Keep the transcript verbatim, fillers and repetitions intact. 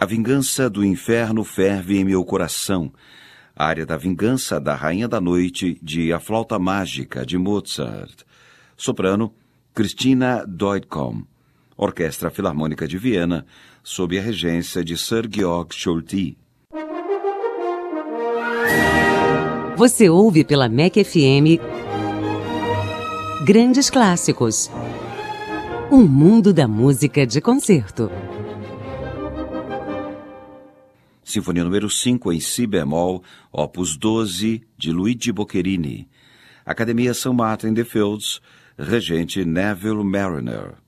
A vingança do inferno ferve em meu coração. A área da vingança da Rainha da Noite, de A Flauta Mágica, de Mozart. Soprano, Christina Deutkom. Orquestra Filarmônica de Viena, sob a regência de Sir Georg Scholti. Você ouve pela M E C F M Grandes Clássicos. Um mundo da música de concerto. Sinfonia número cinco em si bemol, opus doze, de Luigi Boccherini. Academia Saint Martin in the Fields, regente Neville Marriner.